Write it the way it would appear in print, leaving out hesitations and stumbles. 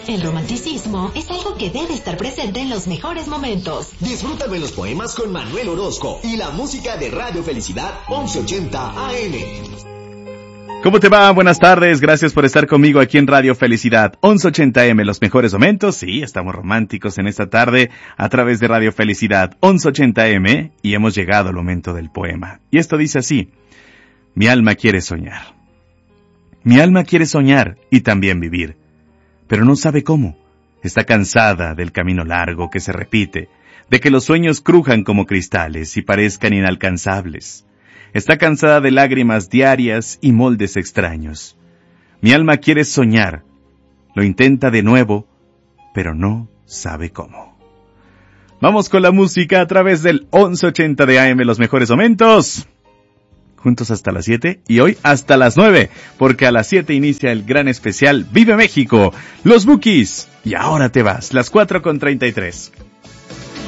El romanticismo es algo que debe estar presente en los mejores momentos. Disfrútame los poemas con Manuel Orozco y la música de Radio Felicidad 1180 AM. ¿Cómo te va? Buenas tardes, gracias por estar conmigo aquí en Radio Felicidad 1180M, los mejores momentos. Sí, estamos románticos en esta tarde a través de Radio Felicidad 1180M y hemos llegado al momento del poema. Y esto dice así: mi alma quiere soñar. Mi alma quiere soñar y también vivir, pero no sabe cómo. Está cansada del camino largo que se repite, de que los sueños crujan como cristales y parezcan inalcanzables. Está cansada de lágrimas diarias y moldes extraños. Mi alma quiere soñar. Lo intenta de nuevo, pero no sabe cómo. Vamos con la música a través del 1180 de AM, los mejores momentos. Juntos hasta las 7 y hoy hasta las 9, porque a las 7 inicia el gran especial Vive México, los Bukis. Y ahora te vas, las 4:33.